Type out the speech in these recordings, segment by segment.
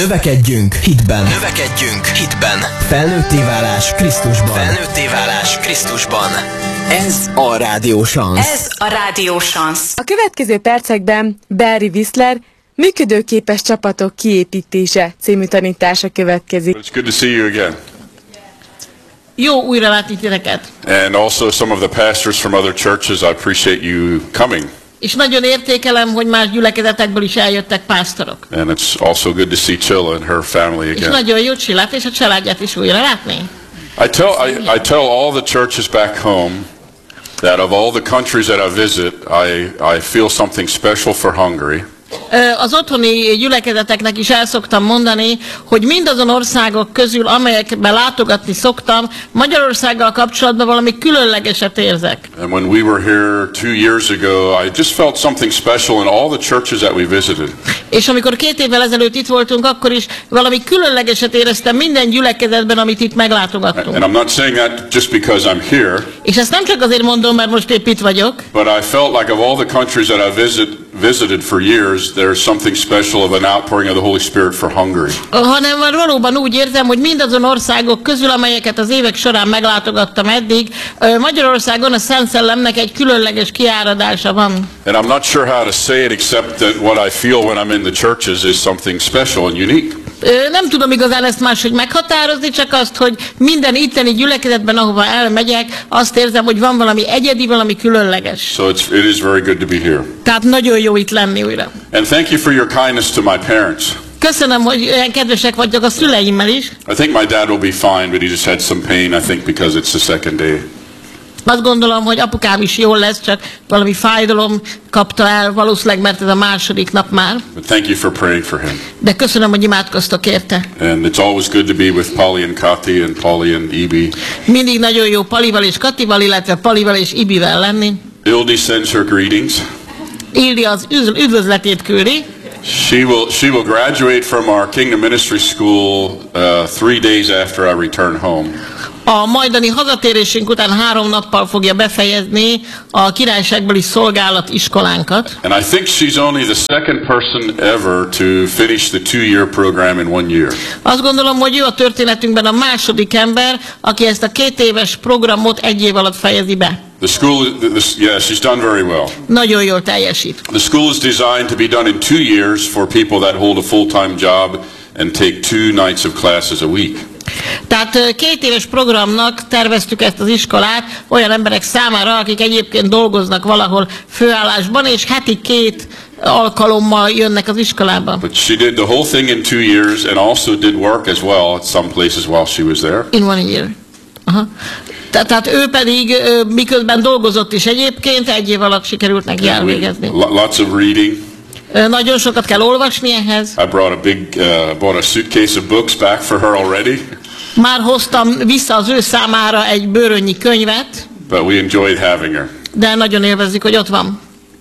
Növekedjünk hitben. Növekedjünk hitben. Felnőtté válás Krisztusban. Felnőtté válás Krisztusban. Ez a Rádió Szansz. Ez a Rádió Szansz. A következő percekben Barry Whistler működőképes csapatok kiépítése című tanítása következik. It's good to see you again. Jó újra látni titeket. And also some of the pastors from other churches, I appreciate you coming. És nagyon értékelem, hogy más gyülekezetekből is eljöttek pásztorok. And it's also good to see Chilla and her family És again. nagyon jó Csillát és a családját is újra látni. I tell all the churches back home that of all the countries that I visit, I feel something special for Hungary. Az otthoni gyülekezeteknek is el szoktam mondani, hogy mindazon országok közül, amelyekben látogatni szoktam, Magyarországgal kapcsolatban valami különlegeset érzek. And when we were here 2 years ago, I just felt something special in all the churches that we visited. És amikor 2 évvel ezelőtt itt voltunk, akkor is valami különlegeset éreztem minden gyülekezetben, amit itt meglátogattunk. And I'm not saying that just because I'm here. És ezt nem csak azért mondom, mert most épp itt vagyok. But I felt like of all the countries that I visited for years, there's something special of an outpouring of the Holy Spirit for Hungary. Hanem valóban úgy érzem, hogy mindazon országok közül, amelyeket az évek során meglátogattam eddig, Magyarországon a Szent Szellemnek egy különleges kiáradása van. And I'm not sure how to say it except that what I feel when I'm in the churches is something special and unique. Nem tudom igazán ezt máshogy meghatározni, csak azt, hogy minden itteni gyülekezetben, ahova elmegyek, azt érzem, hogy van valami egyedi, valami különleges. So it is very good to be here. Tehát nagyon jó itt lenni újra. And thank you for your kindness to my parents. Köszönöm, hogy olyan kedvesek vagytok a szüleimmel is. I think my dad will be fine, but he just had some pain, I think, because it's the second day. Azt gondolom, hogy apukám is jól lesz, csak valami fájdalom kapta el, valószínűleg, mert ez a második nap már. But thank you for praying for him. De köszönöm, hogy imádkoztok érte. And it's always good to be with Polly and Kati and Polly and Ibi. Mindig nagyon jó Palival és Katival, illetve Palival és Ibivel lenni. Ildi sends her greetings. Ildi az üdvözletét küldi. She will graduate from our Kingdom Ministry School 3 days after I return home. A majdani hazatérésünk után 3 nappal fogja befejezni a királyságbeli szolgálat iskolánkat. And I think she's only the second person ever to finish the 2-year program in 1 year. Azt gondolom, hogy ő a történetünkben a második ember, aki ezt a 2 éves programot 1 év alatt fejezi be. The school, yeah, she's done very well. Nagyon jól teljesít. The school is designed to be done in 2 years for people that hold a full-time job and take 2 nights of classes a week. Tehát 2 éves programnak terveztük ezt az iskolát olyan emberek számára, akik egyébként dolgoznak valahol főállásban, és heti 2 alkalommal jönnek az iskolába. But she did the whole thing in 2 years and also did work as well at some places while she was there. In 1 year. Aha. Tehát ő pedig miközben dolgozott is egyébként, 1 év alatt sikerült neki elvégezni. Lots of reading. Nagyon sokat kell olvasni ehhez. I brought a suitcase of books back for her already. Már hoztam vissza az ő számára egy bőrönnyi könyvet. But we enjoyed having her. De nagyon élvezzük, hogy ott van.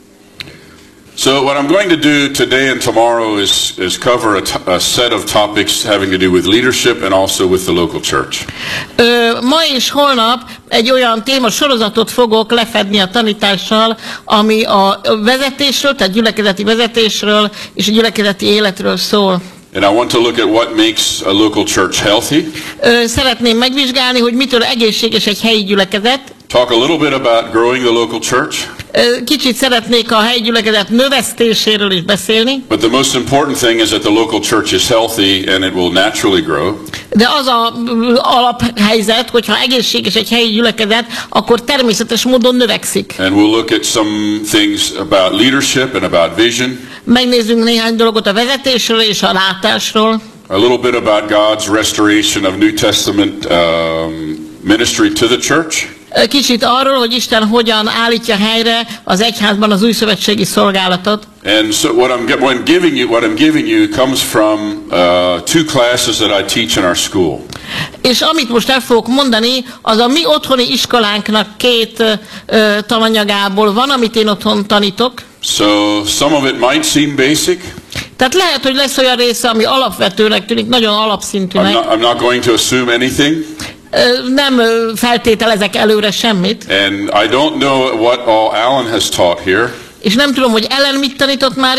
So what I'm going to do today and tomorrow is cover a set of topics having to do with leadership and also with the local church. Ma és holnap egy olyan témasorozatot fogok lefedni a tanítással, ami a vezetésről, tehát gyülekezeti vezetésről és a gyülekezeti életről szól. And I want to look at what makes a local church healthy. Szeretném megvizsgálni, hogy mitől egészséges egy helyi gyülekezet. Talk a little bit about growing the local church. Kicsit szeretnék a helyi gyülekezet növesztéséről is beszélni. But the most important thing is that the local church is healthy and it will naturally grow. De az az alaphelyzet, hogyha egészséges egy helyi gyülekezet, akkor természetes módon növekszik. And we'll look at some things about leadership and about vision. Megnézzünk néhány dolgot a vezetésről és a látásról. A little bit about God's restoration of New Testament ministry to the church. Kicsit arról, hogy Isten hogyan állítja helyre az egyházban az újszövetségi szolgálatot. And so what I'm giving you comes from 2 classes that I teach in our school. És amit most el fogok mondani, az a mi otthoni iskolánknak 2 tananyagából van, amit én otthon tanítok. So some of it might seem basic. Tehát lehet, hogy lesz olyan része, ami alapvetőnek tűnik, nagyon alapszintűnek. I'm not going to assume anything. Nem feltételezek előre semmit. And I don't know what all Alan has taught here. És nem tudom, hogy Ellen mit tanított már itt.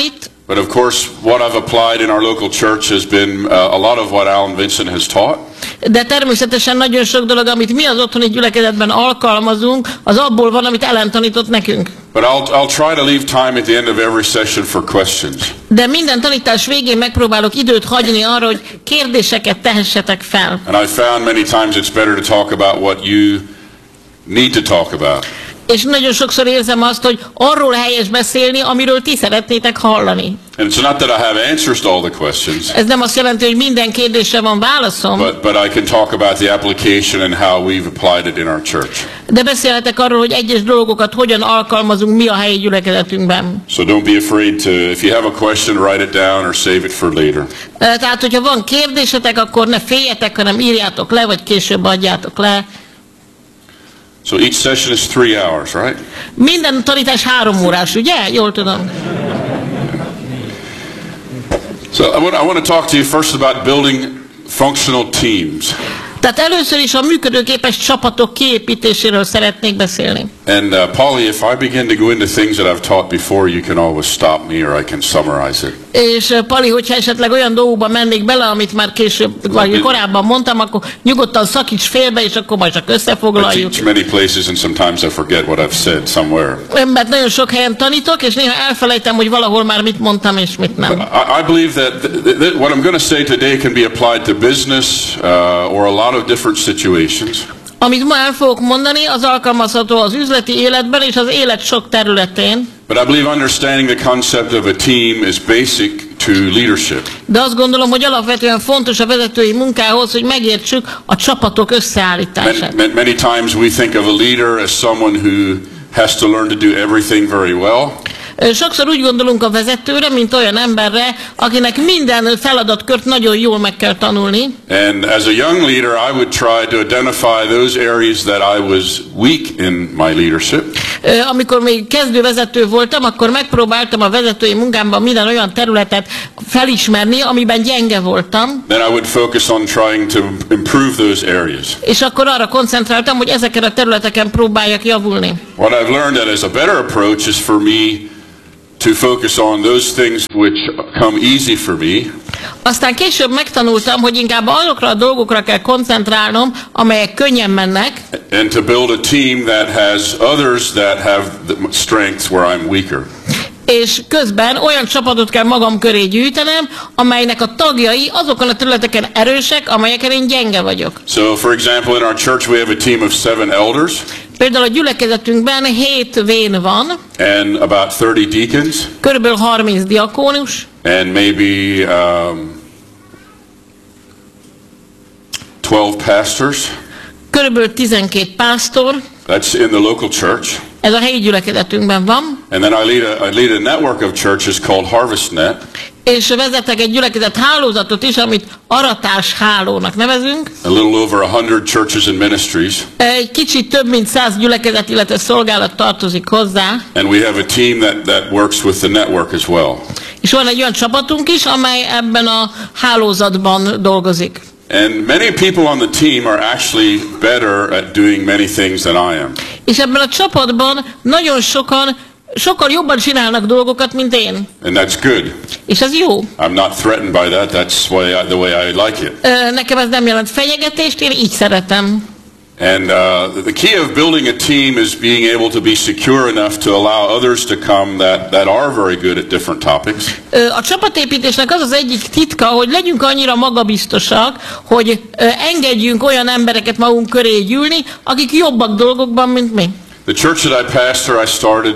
But of course, what I've applied in our local church has been a lot of what Alan Vincent has taught. De természetesen nagyon sok dolog, amit mi az otthoni gyülekezetben alkalmazunk, az abból van, amit Ellen tanított nekünk. But I'll try to leave time at the end of every session for questions. De minden tanítás végén megpróbálok időt hagyni arra, hogy kérdéseket tehessetek fel. And I found many times it's better to talk about what you need to talk about. És nagyon sokszor érzem azt, hogy arról helyes beszélni, amiről ti szeretnétek hallani. And it's not that I have answers to all the questions. Ez nem azt jelenti, hogy minden kérdésre van válaszom. But I can talk about the application and how we've applied it in our church. De beszélhetek arról, hogy egyes dolgokat hogyan alkalmazunk mi a helyi gyülekezetünkben. So don't be afraid to, if you have a question, write it down or save it for later. Tehát, hogyha van kérdésetek, akkor ne féljetek, hanem írjátok le, vagy később adjátok le. So each session is 3 hours, right? Minden tanítás 3 órás, ugye? Jól tudom. So I want to talk to you first about building functional teams. Tehát először is a működőképes csapatok kiépítéséről szeretnék beszélni. And Polly, if I begin to go into things that I've taught before, you can always stop me or I can summarize it. És Pali, hogyha esetleg olyan dolgokba mennék bele, amit már később, vagy korábban mondtam, akkor nyugodtan szakíts félbe, és akkor majd csak összefoglaljuk. I teach many places and sometimes I forget what I've said somewhere. Mert nagyon sok helyen tanítok, és néha elfelejtem, hogy valahol már mit mondtam, és mit nem. I believe that what I'm going to say today can be applied to business or a lot of different situations. Amit ma el fogok mondani, az alkalmazható az üzleti életben és az élet sok területén. But I believe understanding the concept of a team is basic to leadership. De azt gondolom, hogy alapvetően fontos a vezetői munkához, hogy megértsük a csapatok összeállítását. Many times we think of a leader as someone who has to learn to do everything very well. Sokszor úgy gondolunk a vezetőre, mint olyan emberre, akinek minden feladatkört nagyon jól meg kell tanulni. And as a young leader, I would try to identify those areas that I was weak in my leadership. Amikor még kezdő vezető voltam, akkor megpróbáltam a vezetői munkámban minden olyan területet felismerni, amiben gyenge voltam. Then I would focus on trying to improve those areas. És akkor arra koncentráltam, hogy ezeken a területeken próbáljak javulni. What I've learned that as a better approach is for me to focus on those things which come easy for me. Aztán később megtanultam, hogy inkább azokra a dolgokra kell koncentrálnom, amelyek könnyen mennek. And to build a team that has others that have the strengths where I'm weaker. És közben olyan csapatot kell magam köré gyűjtenem, amelynek a tagjai azokon a területeken erősek, amelyeken én gyenge vagyok. So, for example, in our church we have a team of 7 elders. Például a gyülekezetünkben 7 vén van. And about 30 deacons. Körülbelül 30 diakónus. And maybe 12 pastors. Körülbelül 12 pásztor. That's in the local church. Ez a helyi gyülekezetünkben van. And then I lead a network of churches called HarvestNet. És vezetek egy gyülekezet hálózatot is, amit aratás hálónak nevezünk. A little over 100 churches and ministries. Egy kicsit több mint 100 gyülekezet, illetve szolgálat tartozik hozzá. And we have a team that works with the network as well. És van egy olyan csapatunk is, amely ebben a hálózatban dolgozik. And many people on the team are actually better at doing many things than I am. És ebben a csapatban nagyon sokkal jobban csinálnak dolgokat, mint én. And that's good. És ez jó. I'm not threatened by that. That's the way I like it. Nekem ez nem jelent fenyegetést, én így szeretem. And the key of building a team is being able to be secure enough to allow others to come that are very good at different topics. A csapatépítésnek az az egyik titka, hogy legyünk annyira magabiztosak, hogy engedjünk olyan embereket magunk köré gyűlni, akik jobbak dolgokban, mint mi. The church that I pastor, I started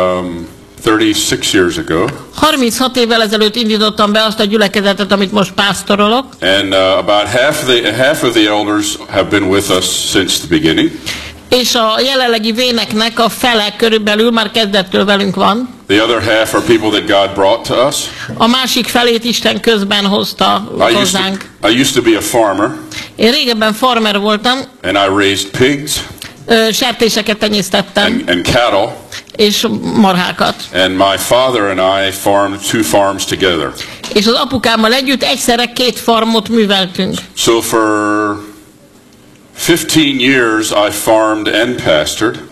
36 years ago. 36 évvel ezelőtt indítottam be azt a gyülekezetet, amit most pásztorolok. And about half of the elders have been with us since the beginning. És a jelenlegi véneknek a fele körülbelül már kezdettől velünk van. The other half are people that God brought to us. A másik felét Isten közben hozta hozzánk. I used to be a farmer. Én régebben farmer voltam. And I raised pigs. Sertéseket tenyésztettem. And cattle. És marhákat. And my father and I farmed 2 farms together. És az apukámmal együtt egyszerre 2 farmot műveltünk. So for 15 years I farmed and pastored.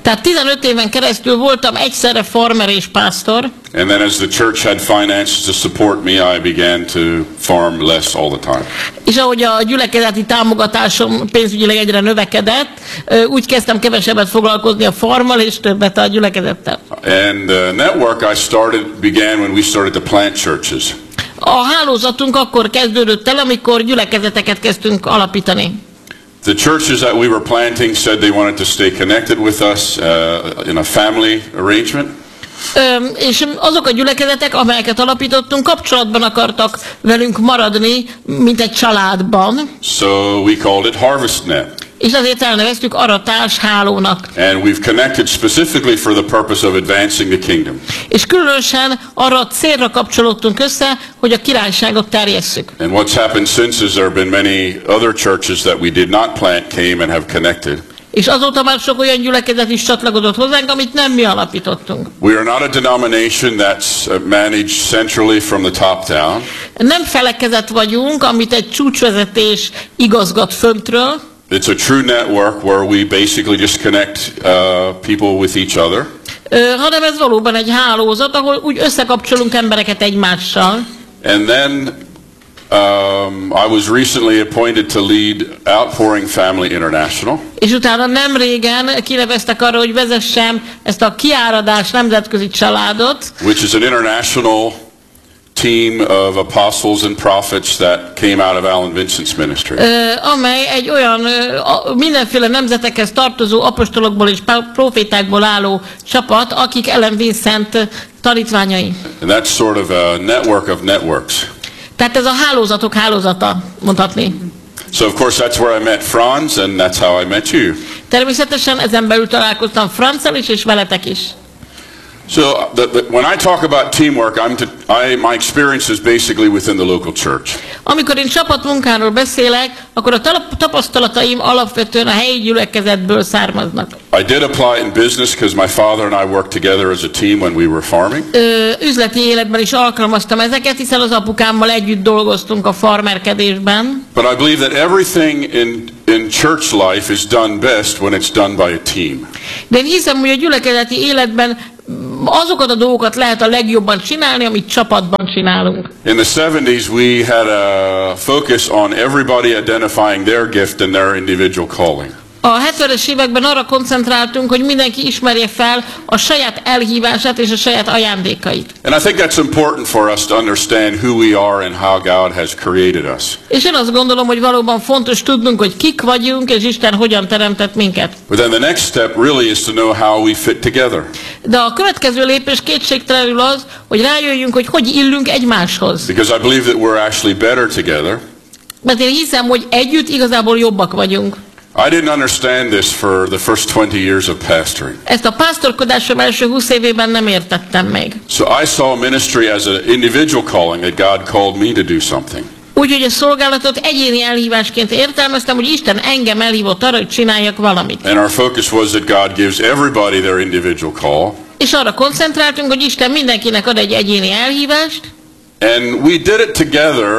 Tehát 15 éven keresztül voltam egyszerre farmer és pásztor. And then as the church had finances to support me, I began to farm less all the time. És ahogy a gyülekezeti támogatásom pénzügyileg egyre növekedett, úgy kezdtem kevesebbet foglalkozni a farmmal és többet a gyülekezettel. And the network began when we started to plant churches. A hálózatunk akkor kezdődött el, amikor gyülekezeteket kezdtünk alapítani. The churches that we were planting said they wanted to stay connected with us in a family arrangement. És azok a gyülekezetek, amelyeket alapítottunk, kapcsolatban akartak velünk maradni, mint egy családban. So we called it HarvestNet. És azért elneveztük aratás hálónak. And we've connected specifically for the purpose of advancing the kingdom. És különösen arra a célra kapcsolódtunk össze, hogy a királyságot terjesszük. And what's happened since is there have been many other churches that we did not plant came and have connected. És azóta már sok olyan gyülekezet is csatlakozott hozzánk, amit nem mi alapítottunk. We are not a denomination that's managed centrally from the top down. Nem felekezet vagyunk, amit egy csúcsvezetés igazgat föntről. It's a true network where we basically just connect people with each other. Hanem ez valóban egy hálózat, ahol úgy összekapcsolunk embereket egymással. And then I was recently appointed to lead Outpouring Family International. És utána nem régen kineveztek arra, hogy vezessem ezt a Kiáradás nemzetközi családot. Which is an international team of apostles and prophets that came out of Alan Vincent's ministry. Amely egy olyan mindenféle nemzetekhez tartozó apostolokból és profétákból álló csapat, akik Alan Vincent tanítványai. And that's sort of a network of networks. Tehát ez a hálózatok hálózata, mondhatni. So of course that's where I met Franz, and that's how I met you. Természetesen ezen belül találkoztam Franzzal is, és veletek is. So when I talk about teamwork, my experience is basically within the local church. Amikor én csapatmunkáról beszélek, akkor a tapasztalataim alapvetően a helyi gyülekezetből származnak. I did apply in business because my father and I worked together as a team when we were farming. Üzleti életben is alkalmaztam ezeket, hiszen az apukámmal együtt dolgoztunk a farmerkedésben. But I believe that everything in church life is done best when it's done by a team. De én hiszem, hogy a gyülekezeti életben azokat a dolgokat lehet a legjobban csinálni, amit csapatban csinálunk. In the 70s we had a focus on everybody identifying their gift and their individual calling. A 70-es években arra koncentráltunk, hogy mindenki ismerje fel a saját elhívását és a saját ajándékait. And I think that's important for us to understand who we are and how God has created us. És én azt gondolom, hogy valóban fontos tudnunk, hogy kik vagyunk, és Isten hogyan teremtett minket. But then the next step really is to know how we fit together. De a következő lépés kétségtelenül az, hogy rájöjjünk, hogy hogy illünk egymáshoz. Because I believe that we're actually better together. Mert én hiszem, hogy együtt igazából jobbak vagyunk. I didn't understand this for the first 20 years of pastoring. Ezt a pásztorkodásom első 20 évében nem értettem még. So I saw ministry as an individual calling, that God called me to do something. Úgyhogy a szolgálatot egyéni elhívásként értelmeztem, hogy Isten engem elhívott arra, hogy csináljak valamit. And our focus was that God gives everybody their individual call. És arra koncentráltunk, hogy Isten mindenkinek ad egy egyéni elhívást. And we did it together,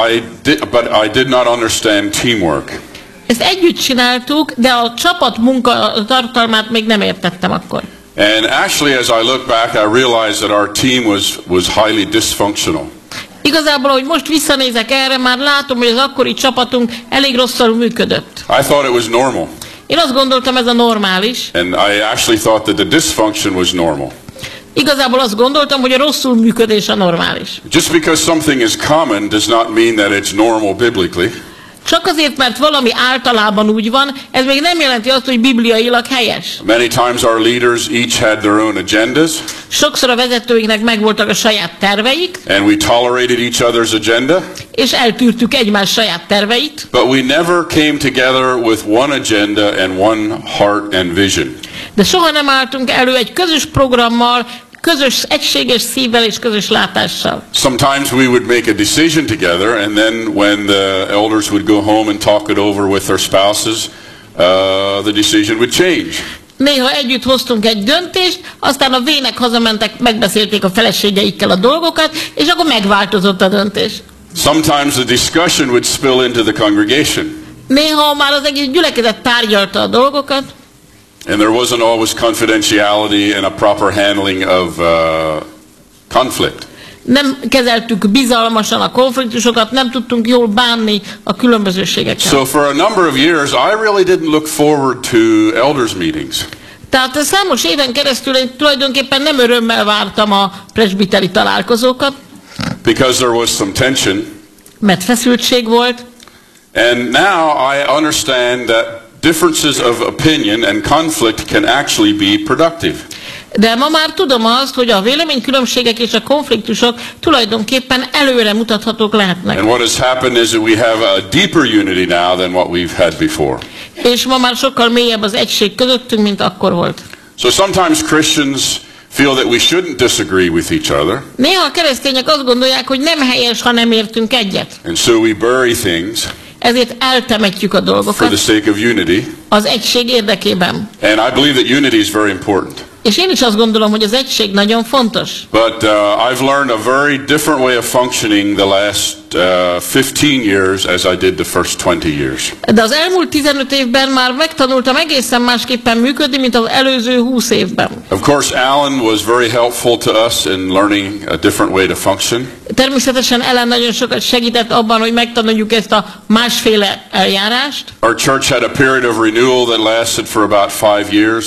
but I did not understand teamwork. Ezt együtt csináltuk, de a csapat munka tartalmát még nem értettem akkor. And actually, as I look back, I realized that our team was highly dysfunctional. Igazából, hogy most visszanézek erre, már látom, hogy az akkori csapatunk elég rosszul működött. I thought it was normal. Én azt gondoltam, ez a normális. And I actually thought that the dysfunction was normal. Igazából azt gondoltam, hogy a rosszul működés a normális. Just because something is common does not mean that it's normal biblically. Csak azért, mert valami általában úgy van, ez még nem jelenti azt, hogy bibliailag helyes. Many times our leaders each had their own agendas. Sokszor a vezetőinknek megvoltak a saját terveik. And we tolerated each other's agenda. És eltűrtük egymás saját terveit. But we never came together with one agenda and one heart and vision. De soha nem álltunk elő egy közös programmal, közös, egységes szívvel és közös látással. Sometimes we would make a decision together, and then when the elders would go home and talk it over with their spouses, the decision would change. Néha együtt hoztunk egy döntést, aztán a vének hazamentek, megbeszélték a feleségeikkel a dolgokat, és akkor megváltozott a döntés. Sometimes the discussion would spill into the congregation. Néha már az egész gyülekezet tárgyalta a dolgokat. And there wasn't always confidentiality and a proper handling of conflict. Nem kezeltük bizalmasan a konfliktusokat, nem tudtunk jól bánni a különbözőségekkel. So for a number of years, I really didn't look forward to elders meetings. Tehát számos éven keresztül én tulajdonképpen nem örömmel vártam a presbiteri találkozókat. Because there was some tension. Mert feszültség volt. And now I understand that differences of opinion and conflict can actually be productive. De ma már tudom azt, hogy a véleménykülönbségek és a konfliktusok tulajdonképpen előre mutathatók lehetnek. And what has happened is that we have a deeper unity now than what we've had before. És ma már sokkal mélyebb az egység közöttünk, mint akkor volt. So sometimes Christians feel that we shouldn't disagree with each other. Néha a keresztények azt gondolják, hogy nem helyes, ha nem értünk egyet. And so we bury things. Ezért eltemetjük a For dolgokat the sake of unity. az egység érdekében. And I believe that unity is very important. És én is azt gondolom, hogy az egység nagyon fontos. But I've learned a very different way of functioning the last 15 years as I did the first 20 years. De az elmúlt 15 évben már megtanultam egészen másképpen működni, mint az előző 20 évben. Of course, Alan was very helpful to us in learning a different way to function. Természetesen Ellen nagyon sokat segített abban, hogy megtanuljuk ezt a másféle eljárást. Our church had a period of renewal that lasted for about 5 years.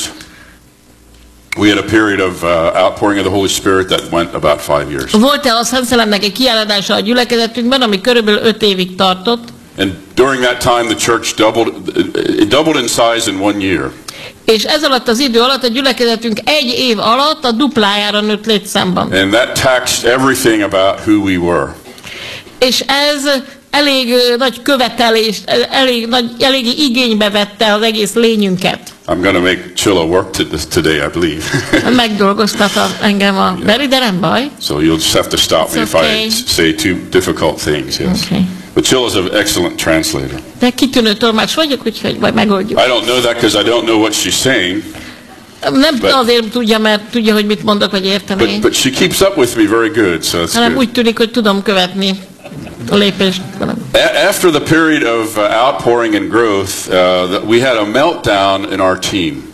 We had a period of outpouring of the Holy Spirit that went about 5 years. Volt-e a Szent Szellemnek egy kiáradása a gyülekezetünkben, ami körülbelül 5 évig tartott? And during that time the church doubled in size in 1 year. És ez alatt az idő alatt a gyülekezetünk 1 év alatt a duplájára nőtt létszámban. And that taxed everything about who we were. És ez elég nagy követelést, elég igénybe vette az egész lényünket. I'm going to make Chilla work today, I believe. Megdolgoztat engem a Beri, de nem baj. So you'll just have to stop me if I say too difficult things. Yes. Okay. But Chilla's an excellent translator. De kitűnő tolmács vagyok, úgyhogy majd megoldjuk. I don't know that because I don't know what she's saying. Nem azért tudja, mert tudja, hogy mit mondok, vagy érteni. But she keeps up with me very good, so it's Hanem good. úgy tűnik, hogy tudom követni a lépést. After the period of outpouring and growth, we had a meltdown in our team.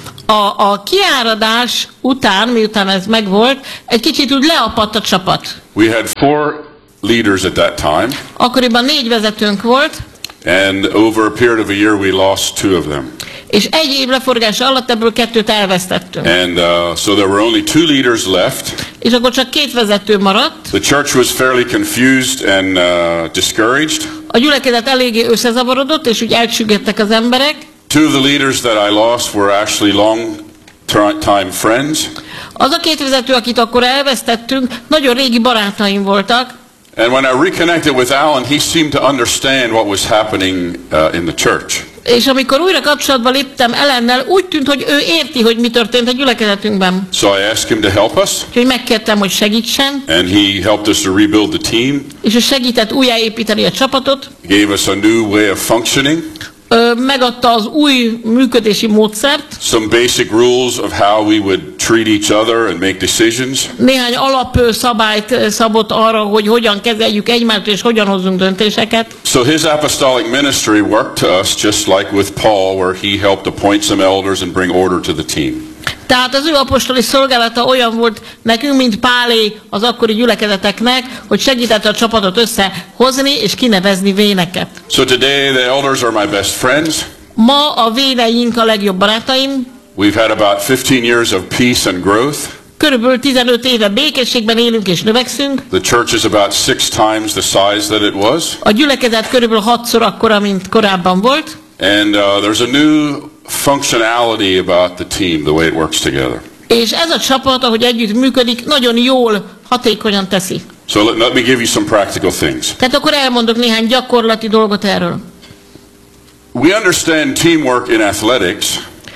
A kiáradás után, miután ez megvolt, egy kicsit úgy leapadt a csapat. We had 4 leaders at that time. Akkoriban 4 vezetőnk volt. And over a period of a year we lost 2 of them. És 1 év leforgása alatt ebből 2-t elvesztettünk. And so there were only 2 leaders left. És akkor csak 2 vezető maradt. The church was fairly confused and discouraged. A gyülekezet eléggé összezavarodott, és úgy elsüggettek az emberek. 2 of the leaders that I lost were actually long-time friends. Az a 2 vezető, akit akkor elvesztettünk, nagyon régi barátaim voltak. And when I reconnected with Alan, he seemed to understand what was happening in the church. És amikor újra kapcsolatba léptem Ellennel, úgy tűnt, hogy ő érti, hogy mi történt a gyülekezetünkben. So I asked him to help us. Úgyhogy megkértem, hogy segítsen. And he helped us to rebuild the team. És ő segített újjáépíteni a csapatot. Gave us a new way of functioning. Megadta az új működési módszert. Some basic rules of how we would treat each other and make decisions. Néhány alapszabályt szabott arra, hogy hogyan kezeljük egymást és hogyan hozzunk döntéseket. So his apostolic ministry worked to us just like with Paul, where he helped appoint some elders and bring order to the team. Tehát az ő apostoli szolgálata olyan volt nekünk, mint Pálé az akkori gyülekezeteknek, hogy segítette a csapatot összehozni és kinevezni véneket. So today the elders are my best friends. Ma a véneink a legjobb barátaim. We've had about 15 years of peace and growth. Körülbelül 15 éve békességben élünk és növekszünk. The church is about 6 times the size that it was. A gyülekezet körülbelül 6-szor akkora, mint korábban volt. And there's a new functionality about the team, the way it works together. És ez a csapat, ahogy együtt működik, nagyon jól, hatékonyan teszi. So let me give you some practical things. Tehát akkor elmondok néhány gyakorlati dolgot erről. We understand teamwork in athletics.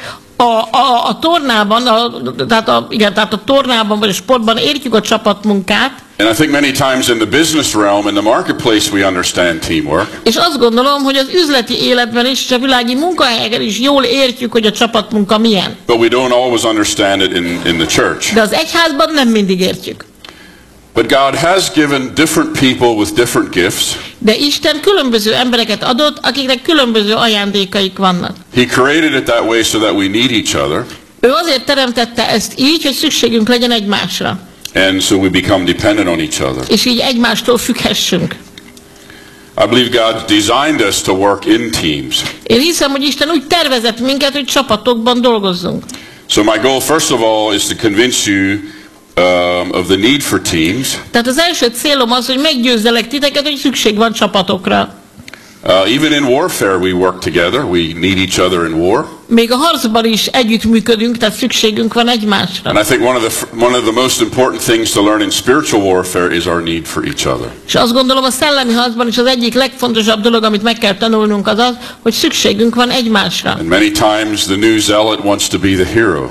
A tornában, tehát a tornában vagy a sportban értjük a csapatmunkát. And I think many times in the business realm, in the marketplace, we understand teamwork. És azt gondolom, hogy az üzleti életben is, és a világi munkahelyeken is jól értjük, hogy a csapatmunka milyen. But we don't always understand it in the church. De az egyházban nem mindig értjük. But God has given different people with different gifts. De Isten különböző embereket adott, akiknek különböző ajándékaik vannak. He created it that way so that we need each other. Ő azért teremtette ezt így, hogy szükségünk legyen egymásra. And so we become dependent on each other. És így egymástól függhessünk. I believe God designed us to work in teams. Én hiszem, hogy Isten úgy tervezett minket, hogy csapatokban dolgozzunk. So my goal, first of all, is to convince you of the need for teams. Tehát az első célom az, hogy meggyőzzelek titeket, hogy szükség van csapatokra. Even in warfare we work together. We need each other in war. Még a harcban is együttműködünk, tehát szükségünk van egymásra. And I think one of the most important things to learn in spiritual warfare is our need for each other. És azt gondolom, a szellemi harcban is az egyik legfontosabb dolog, amit meg kell tanulnunk, az az, hogy szükségünk van egymásra. And many times the new zealot wants to be the hero.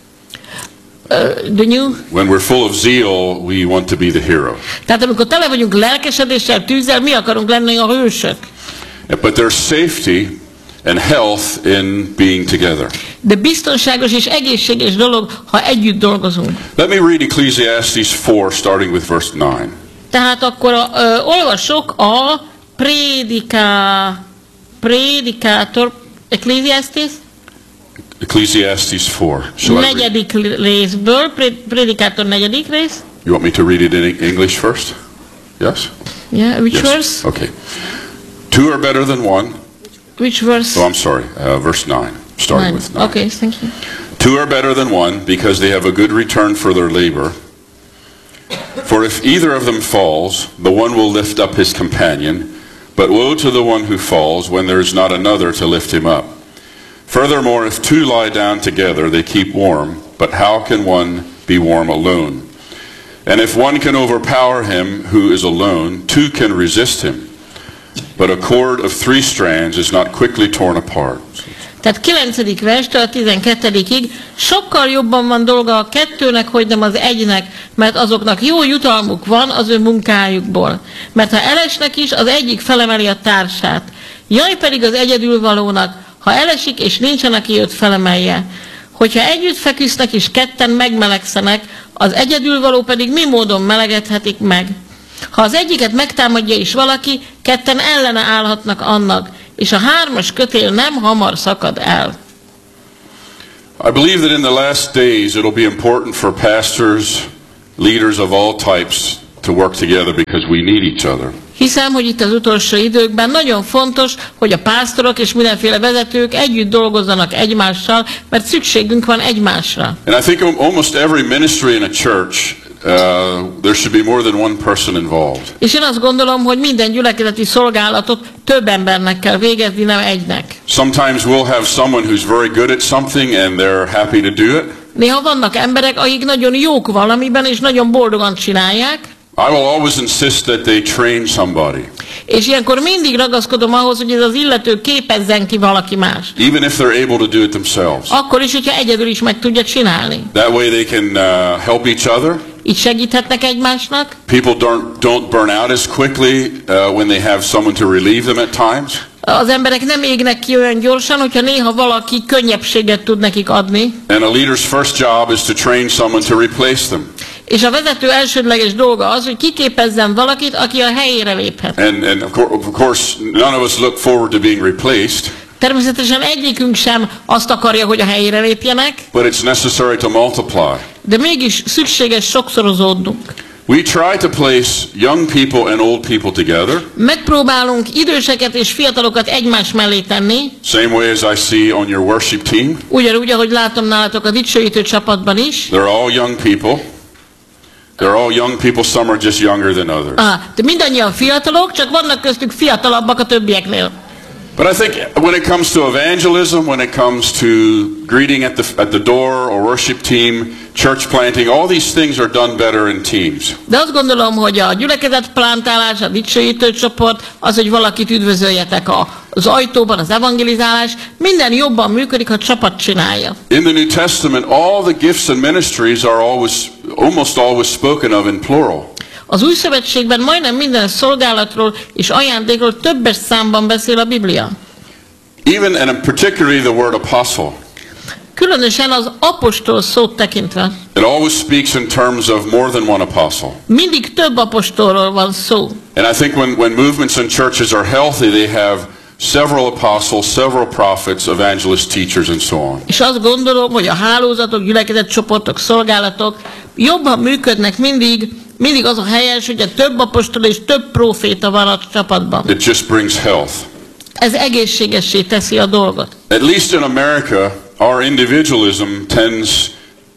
When we're full of zeal, we want to be the hero. Tehát amikor tele vagyunk lelkesedéssel, tűzzel, mi akarunk lenni a hősök. But there's safety and health in being together. De biztonságos és egészséges dolog, ha együtt dolgozunk. Let me read Ecclesiastes 4, starting with verse 9. Tehát akkor olvasok a Prédikátor, Ecclesiastes? Ecclesiastes 4. Negyedik részből, Prédikátor negyedik rész. You want me to read it in English first? Yes? Yeah, which yes. verse? Okay. Two are better than one. Which verse? Oh, I'm sorry. Verse 9. Starting with 9. Okay, thank you. Two are better than one because they have a good return for their labor. For if either of them falls, the one will lift up his companion, but woe to the one who falls when there is not another to lift him up. Furthermore, if two lie down together, they keep warm, but how can one be warm alone? And if one can overpower him who is alone, two can resist him. But a cord of 3 strands is not quickly torn apart. Tehát 9. verstől a 12-ig sokkal jobban van dolga a kettőnek, hogy nem az egynek, mert azoknak jó jutalmuk van az ő munkájukból. Mert ha elesnek is, az egyik felemeli a társát. Jaj pedig az egyedülvalónak, ha elesik és nincsen, aki őt felemelje. Hogyha együtt feküsznek és ketten megmelegszenek, az egyedülvaló pedig mi módon melegedhetik meg? Ha az egyiket megtámadja is valaki, ketten ellene állhatnak annak, és a 3-as kötél nem hamar szakad el. I believe that in the last days it'll be important for pastors, leaders of all types to work together because we need each other. Hiszem, hogy itt az utolsó időkben nagyon fontos, hogy a pásztorok és mindenféle vezetők együtt dolgozzanak egymással, mert szükségünk van egymásra. And I think almost every ministry in a church there should be more than one person involved. És én azt gondolom, hogy minden gyülekezeti szolgálatot több embernek kell végezni, nem egynek. Sometimes we'll have someone who's very good at something and they're happy to do it. Néha vannak emberek, akik nagyon jók valamiben, és nagyon boldogan csinálják. I will always insist that they train somebody. És ilyenkor mindig ragaszkodom ahhoz, hogy ez az illető képezzen ki valaki más. Even if they're able to do it themselves. Akkor is, hogyha egyedül is meg tudja csinálni. That way they can help each other. Így segíthetnek egymásnak. People don't burn out as quickly when they have someone to relieve them at times. Az emberek nem égnek ki olyan gyorsan, hogyha néha valaki könnyebbséget tud nekik adni. And a leader's first job is to train someone to replace them. És a vezető elsődleges dolga az, hogy kiképezzen valakit, aki a helyére léphet. And of course, none of us look forward to being replaced. Természetesen egyikünk sem azt akarja, hogy a helyére lépjenek. But it's necessary to multiply. De mégis szükséges sokszorozódnunk. We try to place young people and old people together. Megpróbálunk időseket és fiatalokat egymás mellé tenni. Same way as I see on your worship team. Ugyanúgy, ahogy látom nálatok a dicsőítő csapatban is. They're all young people. They're all young people, some are just younger than others. De mindannyian fiatalok, csak vannak köztük fiatalabbak a többieknél. But I think when it comes to evangelism, when it comes to greeting at the door or worship team, church planting, all these things are done better in teams. De azt gondolom, hogy a gyülekezet plántálás, a dicsőítő csoport, az, hogy valakit üdvözöljetek az ajtóban, az evangelizálás, minden jobban működik, ha csapat csinálja. In the New Testament, all the gifts and ministries are almost always spoken of in plural. Az Új Szövetségben majdnem minden szolgálatról és ajándékról többes számban beszél a Biblia. Even and particularly the word apostle. Különösen az apostol szót tekintve. It always speaks in terms of more than one apostle. Mindig több apostolról van szó. And I think when movements and churches are healthy, they have several apostles, several prophets, evangelists, teachers, and so on. És azt gondolom, hogy a hálózatok, gyülekezetcsoportok, szolgálatok jobban működnek mindig az a helyes, hogy a több apostol és több próféta van a csapatban. It just brings health. Ez egészségessé teszi a dolgot. At least in America, our individualism tends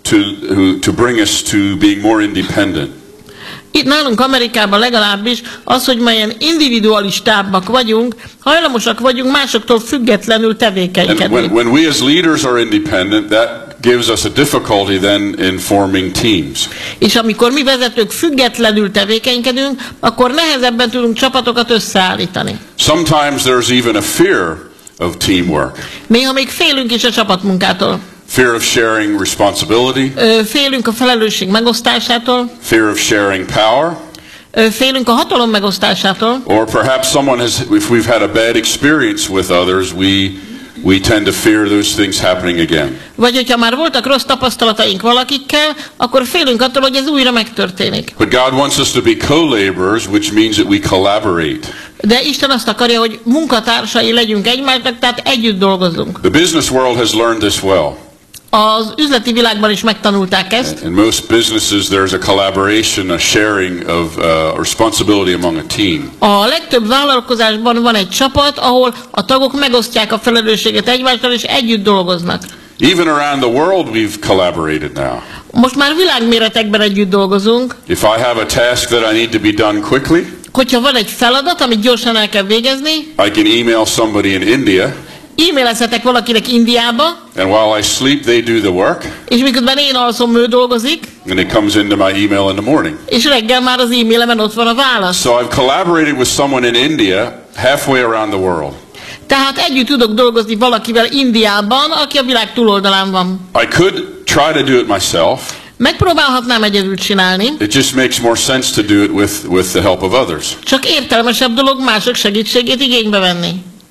to bring us to being more independent. Itt nálunk Amerikában legalábbis az, hogy melyen individualistábbak vagyunk, hajlamosak vagyunk másoktól függetlenül tevékenykedni. And when we as leaders are independent, that gives us a difficulty then in forming teams. És amikor mi vezetők függetlenül tevékenykedünk, akkor nehezebben tudunk csapatokat összeállítani. Sometimes there's even a fear of teamwork. Néha még félünk is a csapatmunkától. Fear of sharing responsibility. Félünk a felelősség megosztásától. Fear of sharing power. Félünk a hatalom megosztásától. Or perhaps if we've had a bad experience with others, we tend to fear those things happening again. Vagy hogyha már voltak rossz tapasztalataink valakikkel, akkor félünk attól, hogy ez újra megtörténik. But God wants us to be co-laborers, which means that we collaborate. De Isten azt akarja, hogy munkatársai legyünk egymásnak, tehát együtt dolgozzunk. The business world has learned this well. Az üzleti világban is megtanulták ezt. In most businesses there's a collaboration, a sharing of responsibility among a team. A legtöbb vállalkozásban van egy csapat, ahol a tagok megosztják a felelősséget egymással és együtt dolgoznak. Even around the world we've collaborated now. Most már világméretekben együtt dolgozunk. If I have a task that I need to be done quickly, hogyha van egy feladat, amit gyorsan el kell végezni, I can email somebody in India. E-mailezhetek valakinek Indiába, and while I sleep, they do the work. És miközben én alszom, ő dolgozik. And it comes into my email in the morning. És reggel már az e-mailemen ott van a válasz. So I've collaborated with someone in India halfway around the world. Tehát együtt tudok dolgozni valakivel Indiában, aki a világ túloldalán van. I could try to do it myself. Megpróbálhatnám egyedül csinálni. It just makes more sense to do it with the help of others. Csak értelmesebb dolog mások segítségét igénybe venni.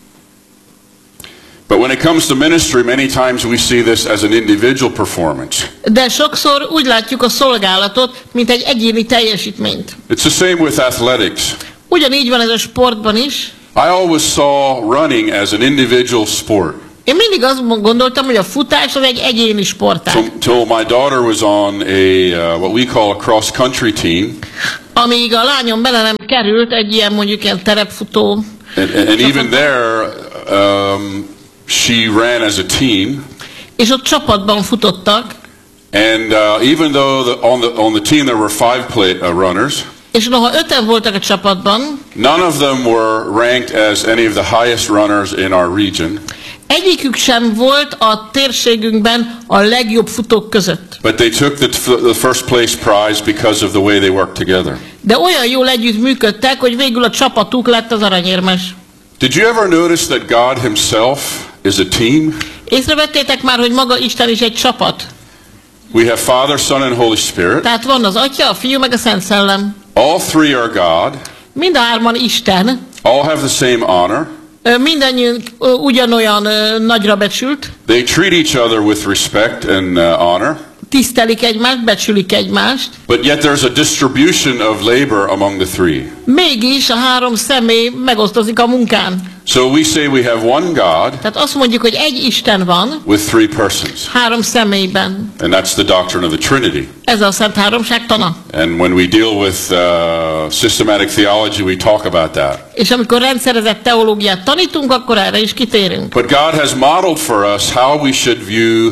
But when it comes to ministry, many times we see this as an individual performance. De sokszor úgy látjuk a szolgálatot, mint egy egyéni teljesítményt. It's the same with athletics. Ugyanígy van ez a sportban is. I always saw running as an individual sport. Én mindig azt gondoltam, hogy a futás az egy egyéni sportág. Till my daughter was on what we call a cross country team. Amíg a lányom bele nem került egy ilyen mondjuk ilyen terepfutó. And even there she ran as a team. És ott csapatban futottak. And even though on the team there were 5 runners. És noha 5-en voltak a csapatban. None of them were ranked as any of the highest runners in our region. Egyikük sem volt a térségünkben a legjobb futók között. But they took the first place prize because of the way they worked together. De olyan jól együtt működtek, hogy végül a csapatuk lett az aranyérmes. Did you ever notice that God himself is a team? Észrevettétek már, hogy maga Isten is egy csapat? We have Father, Son and Holy Spirit. Tehát van az Atya, a Fiú meg a Szent Szellem. All three are God. Mind a hárman Isten. All have the same honor. Mindannyiunk ugyanolyan nagyra becsült. They treat each other with respect and honor. Tisztelik egymást, becsülik egymást. But yet there's a distribution of labor among the three. Mégis a 3 személy megosztozik a munkán. So we say we have one God. Tehát azt mondjuk, hogy egy Isten van. With 3 persons. 3 személyben. And that's the doctrine of the Trinity. Ez a Szent Háromság tana. And when we deal with systematic theology, we talk about that. És amikor rendszerezett teológiát tanítunk, akkor erre is kitérünk. But God has modeled for us how we should view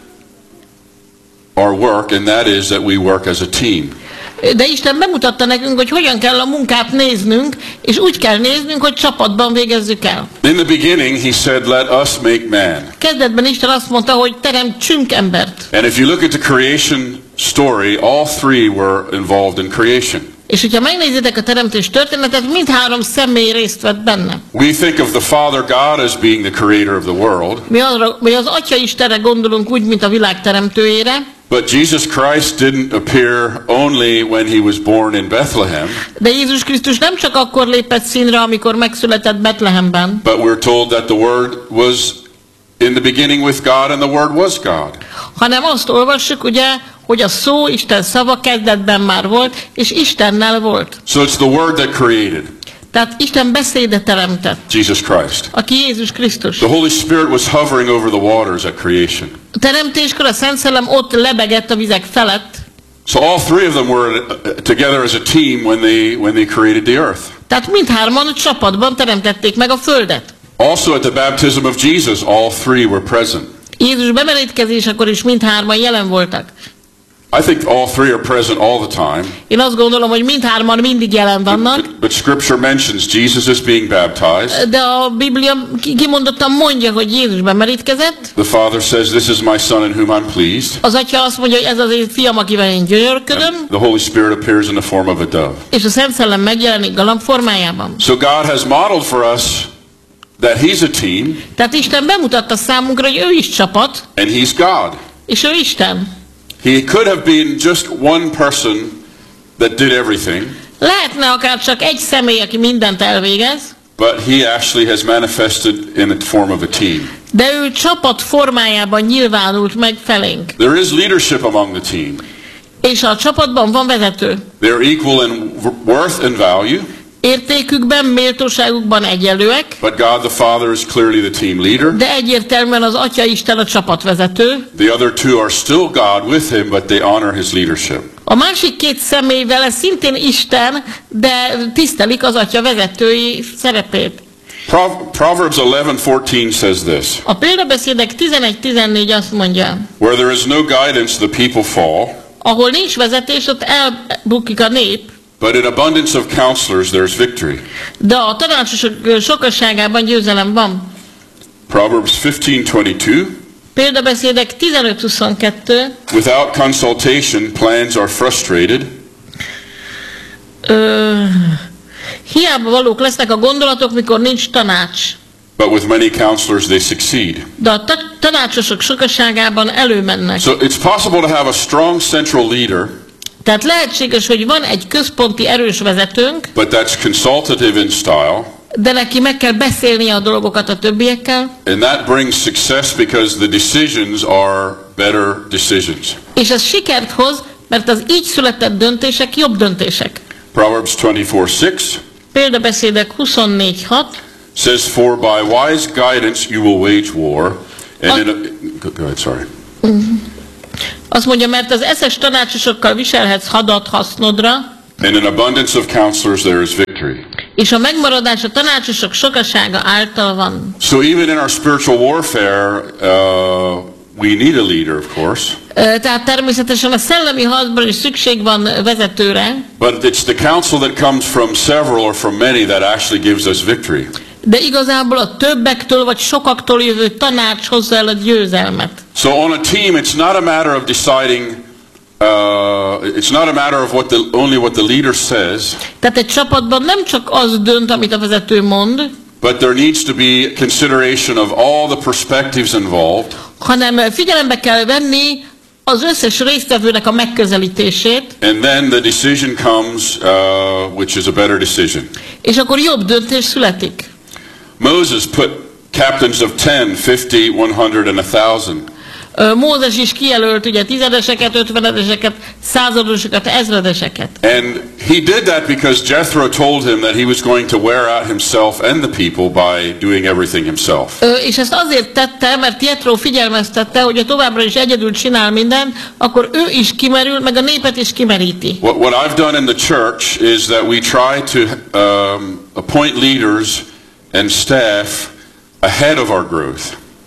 our work, and that is that we work as a team. De Isten bemutatta nekünk, hogy hogyan kell a munkát néznünk, és úgy kell néznünk, hogy csapatban végezzük el. In the beginning he said, let us make man. Kezdetben Isten azt mondta, hogy teremtsünk embert. And if you look at the creation story, all 3 were involved in creation. És hogyha megnézitek a teremtés történetet, mind 3 személy részt vett benne. We think of the Father God as being the creator of the world. Mi az Atya Istenre gondolunk úgy, mint a világ teremtőjére. But Jesus Christ didn't appear only when he was born in Bethlehem. De Jézus Krisztus nem csak akkor lépett színre, amikor megszületett Betlehemben. But we're told that the Word was In the beginning with God, and the Word was God. Hanem azt olvassuk, ugye, hogy a szó, Isten szava kezdetben már volt, és Istennel volt. So it's the Word that created. Tehát Isten beszéde teremtett. Jesus Christ. Aki Jézus Krisztus. The Holy Spirit was hovering over the waters at creation. A teremtéskor a Szent Szellem ott lebegett a vizek felett. So all three of them were together as a team when they created the earth. Tehát mindhárman csapatban teremtették meg a földet. Also at the baptism of Jesus, all three were present. Jézus bemerítkezésekor is mindhárman jelen voltak. I think all three are present all the time. Én azt gondolom, hogy mindhárman mindig jelen vannak. But Scripture mentions Jesus is being baptized. De a Biblia kimondottan mondja, hogy Jézus bemerítkezett. The Father says, "This is my Son in whom I'm pleased." Az Atya azt mondja, hogy ez az én fiam, akivel én gyönyörködöm. The Holy Spirit appears in the form of a dove. És a Szent Szellem megjelenik galamb formájában. So God has modeled for us that He's a team. Tehát Isten bemutatta számunkra, hogy ő is csapat. And He's God. És ő Isten. He could have been just one person that did everything. Lehetne akár csak egy személy, aki mindent elvégez. But He actually has manifested in the form of a team. De ő csapat formájában nyilvánult meg felénk. There is leadership among the team. És a csapatban van vezető. They're equal in worth and value. Értékükben, méltóságukban egyenlőek. But God the Father is clearly the team leader. De egyértelműen az Atya Isten a csapatvezető. The other two are still God with Him, but they honor His leadership. A másik két személy vele szintén Isten, de tisztelik az Atya vezetői szerepét. Proverbs 11:14 says this. A példabeszédek 11-14 azt mondja, Where there is no guidance, the people fall. ahol nincs vezetés, ott elbukik a nép. But in abundance of counselors there's victory. De a tanácsosok sokasságában győzelem van. Proverbs 15:22. Példabeszédek 15-22. Without consultation, plans are frustrated. Hiába valók lesznek a gondolatok, mikor nincs tanács. But with many counselors they succeed. De a tanácsosok sokasságában előmennek. So it's possible to have a strong central leader. Tehát lehetséges, hogy van egy központi erős vezetőnk, But that's consultative in style. de neki meg kell beszélnie a dolgokat a többiekkel. And that brings success because the decisions are better decisions. És ez sikert hoz, mert az így született döntések jobb döntések. Proverbs 24:6 Példabeszédek 24:6 says, "For by wise guidance you will wage war." And go ahead, sorry. Azt mondja, mert az eszes tanácsosokkal viselhetsz hadat hasznodra, And in abundance of counselors there is victory. és a megmaradás a tanácsosok sokasága által van. So even in our spiritual warfare, we need a leader, of course. Tehát természetesen a szellemi harcban is szükség van vezetőre, But it's the counsel that comes from several or from many that actually gives us victory. de igazából a többektől vagy sokaktól jövő tanács hozza el a győzelmet. So on a team, it's not a matter of deciding. It's not a matter of only what the leader says. Tehát egy csapatban nem csak az dönt, amit a vezető mond, But there needs to be consideration of all the perspectives involved. hanem figyelembe kell venni az összes résztvevőnek a megközelítését, And then the decision comes, which is a better decision. és akkor jobb döntés születik. Moses put captains of 10, 50, 100, and 1,000. Mózes is kijelölt ugye tizedeseket, ötvenedeseket, századosokat, ezredeseket. And he did that because Jethro told him that he was going to wear out himself and the people by doing everything himself. És ezt azért tette, mert Jethro figyelmeztette, hogy ha továbbra is egyedül csinál mindent, akkor ő is kimerül, meg a népet is kimeríti. What I've done in the church is that we try to appoint leaders and staff ahead of our growth.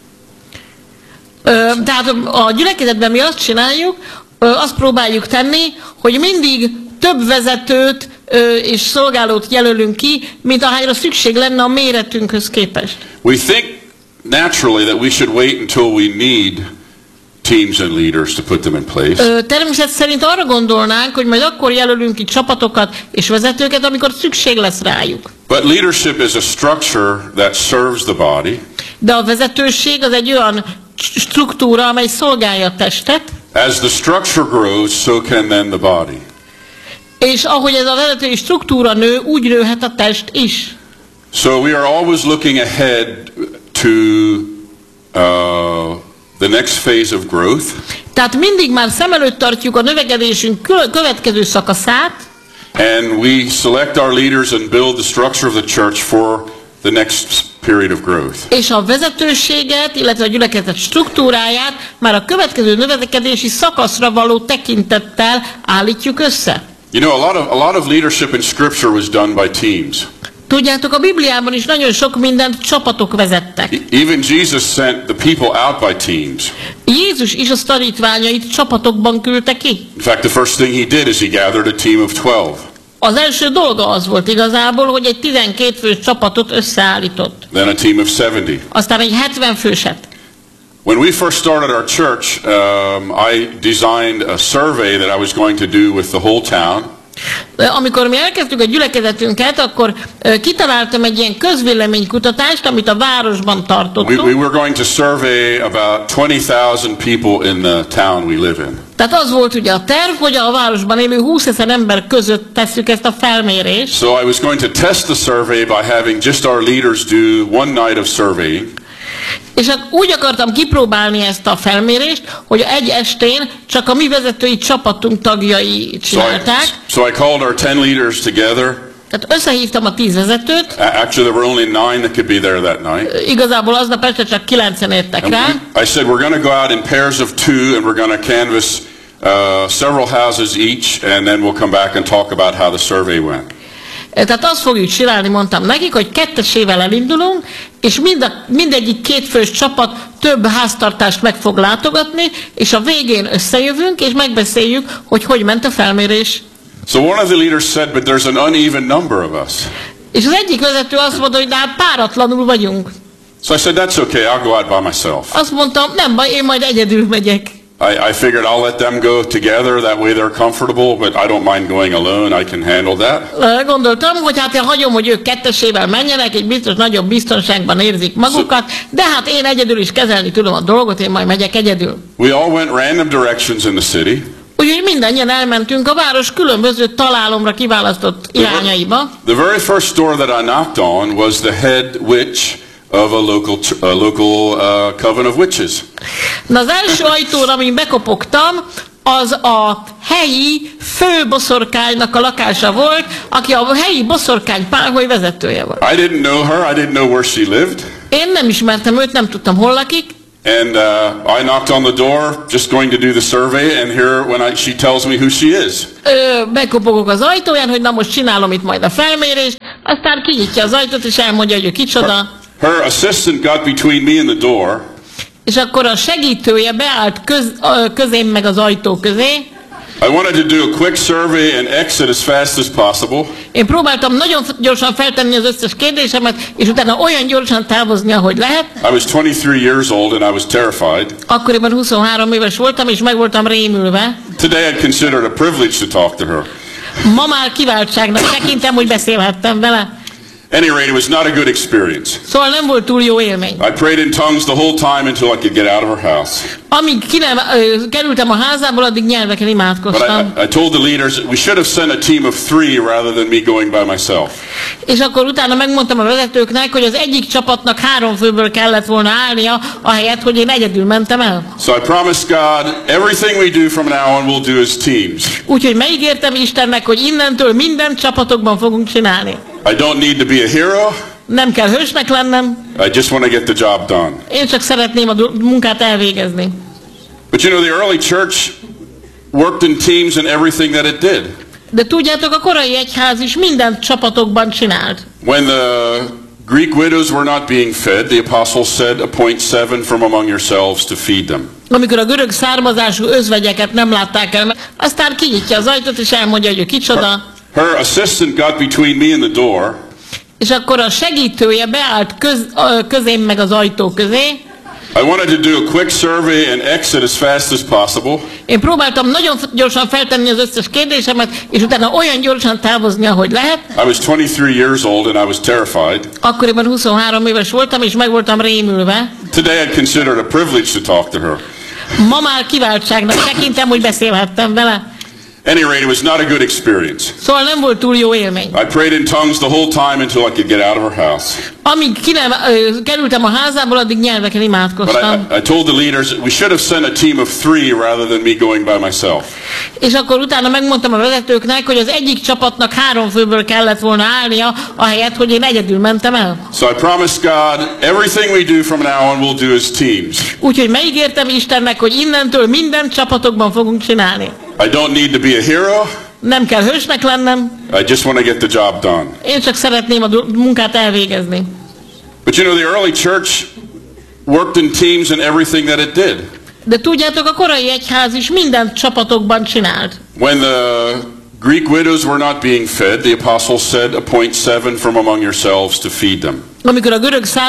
Tehát a gyülekezetben mi azt csináljuk, azt próbáljuk tenni, hogy mindig több vezetőt és szolgálót jelölünk ki, mint ahányra szükség lenne a méretünkhöz képest. We think naturally that we should wait until we need teams and leaders to put them in place. Természet szerint arra gondolnánk, hogy majd akkor jelölünk ki csapatokat és vezetőket, amikor szükség lesz rájuk. But leadership is a structure that serves the body. De a vezetőség az egy olyan struktúra, amely szolgálja a testet. As the structure grows, so can then the body. És ahogy ez a vezetői struktúra nő, úgy nőhet a test is. So we are always looking ahead to the next phase of growth. Tehát mindig már szem előtt tartjuk a növekedésünk következő szakaszát, And we select our leaders and build the structure of the church for the next period of growth. és a vezetőséget, illetve a gyülekezet struktúráját már a következő növekedési szakaszra való tekintettel állítjuk össze. You know, a lot of leadership in Scripture was done by teams. Tudjátok, a Bibliában is nagyon sok mindent csapatok vezettek. Even Jesus sent the people out by teams. Jézus is a tanítványait csapatokban küldte ki. In fact, the first thing he did is he gathered a team of 12. Az első dolga az volt igazából, hogy egy 12 fős csapatot összeállított. Then a team of 70. Aztán egy 70 főset. When we first started our church, I designed a survey that I was going to do with the whole town. Amikor mi elkezdtük a gyülekezetünket, akkor kitaláltam egy ilyen közvéleménykutatást, amit a városban tartottunk. We were going to survey about 20,000 people in the town we live in. Tehát az volt ugye a terv, hogy a városban élő 20 000 ember között tesszük ezt a felmérést. So I was going to test the survey by having just our leaders do one night of surveying. És hát úgy akartam kipróbálni ezt a felmérést, hogy egy estén csak a mi vezetői csapatunk tagjai csinálták. So I called our 10 leaders together. Tehát összehívtam a 10 vezetőt. Actually, there were only 9 that could be there that night. Igazából aznap este csak 9-en értek rá. I said we're going to go out in pairs of 2 and we're going to canvass several houses each, and then we'll come back and talk about how the survey went. Tehát azt fogjuk csinálni, mondtam nekik, hogy kettesével elindulunk, és mindegyik kétfős csapat több háztartást meg fog látogatni, és a végén összejövünk, és megbeszéljük, hogy hogy ment a felmérés. So one of the leaders said, but there's an uneven number of us. És az egyik vezető azt mondta, hogy de hát páratlanul vagyunk. So I said, that's okay, I'll go out by myself. Azt mondtam, nem baj, én majd egyedül megyek. I figured I'll let them go together, that way they're comfortable, but I don't mind going alone, I can handle that. Gondoltam, hogy hát én hagyom, hogy ők kettesével menjenek, egy biztos nagyobb biztonságban érzik magukat, de hát én egyedül is kezelni tudom a dolgot, én majd megyek egyedül. We all went random directions in the city. Úgyhogy mindannyian elmentünk a város különböző találomra kiválasztott irányaiba. The very first door that I knocked on was the head witch of a local coven of witches. Na, az első ajtóra, amin bekopogtam, az a helyi főboszorkánynak a lakása volt, aki a helyi boszorkány páholy vezetője volt. I didn't know her, I didn't know where she lived. Én nem ismertem őt, nem tudtam hol lakik. And I knocked on the door, just going to do the survey, and here she tells me who she is. Bekopogok az ajtóján, hogy na most csinálom itt majd a felmérést, aztán kinyitja az ajtót, és elmondja, hogy ő kicsoda. Her assistant got between me and the door. És akkor a segítője beállt közém meg az ajtó közé. I wanted to do a quick survey and exit as fast as possible. Én próbáltam nagyon gyorsan feltenni az összes kérdésemet, és utána olyan gyorsan távozni, ahogy lehet. I was 23 years old and I was terrified. Akkoriban 23 éves voltam, és meg voltam rémülve. Today I'd consider it a privilege to talk to her. Ma már kiváltságnak tekintem, hogy beszélhettem vele. Any rate, it was not a good experience. Szóval nem volt túl jó élmény. I prayed in tongues the whole time until I could get out of her house. Amíg kerültem a házából, addig nyelveken imádkoztam. But I told the leaders we should have sent a team of 3 rather than me going by myself. És akkor utána megmondtam a vezetőknek, hogy az egyik csapatnak 3 főből kellett volna állnia, ahelyett, hogy én egyedül mentem el. So I promised God everything we do from now on we'll do as teams. Úgyhogy megígértem Istennek, hogy innentől minden csapatokban fogunk csinálni. I don't need to be a hero. Nem kell hősnek lennem. I just want to get the job done. Én csak szeretném a munkát elvégezni. But you know, the early church worked in teams in everything that it did. De tudjátok, a korai egyház is mindent csapatokban csinált. When the Greek widows were not being fed, the apostles said, appoint 7 from among yourselves to feed them. Amikor a görög származású özvegyeket nem látták el, aztán kinyitja az ajtót, és elmondja, hogy ő kicsoda. Her assistant got between me and the door. És akkor a segítője beállt közém meg az ajtó közé. I wanted to do a quick survey and exit as fast as possible. Én próbáltam nagyon gyorsan feltenni az összes kérdésemet, és utána olyan gyorsan távozni, ahogy lehet. I was 23 years old and I was terrified. Akkoriban 23 éves voltam, és meg voltam rémülve. Today I'd consider it a privilege to talk to her. Ma már kiváltságnak tekintem, hogy beszélhettem vele. any rate, it was not a good experience. Szóval nem volt túl jó élmény. I prayed in tongues the whole time until I could get out of our house. Amíg kerültem a házából, addig nyelveken imádkoztam. But I told the leaders we should have sent a team of 3 rather than me going by myself. És akkor utána megmondtam a vezetőknek, hogy az egyik csapatnak 3 főből kellett volna állnia, ahelyett, hogy én egyedül mentem el. So I promised God everything we do from now on we'll do as teams. Úgyhogy megígértem Istennek, hogy innentől minden csapatokban fogunk csinálni. I don't need to be a hero. Nem kell hősnek lennem. I just want to get the job done. Én csak szeretném a munkát elvégezni. But you know, the early church worked in teams in everything that it did. De tudjátok, a korai egyház is mindent csapatokban csinált. When the Greek widows were not being fed, the apostles said, appoint 7 from among yourselves to feed them. Amikor a görög